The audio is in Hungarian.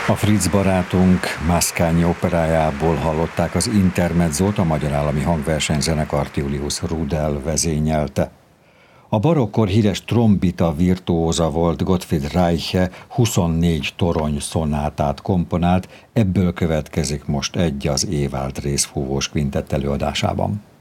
A Fritz barátunk Mascagni operájából hallották az intermezzót, a Magyar Állami Hangversenyzenekart Julius Rudel vezényelte. A barokkor híres trombita virtuóza volt Gottfried Reiche 24 torony szonátát komponált, ebből következik most egy az Ewald részfúvós kvintett előadásában.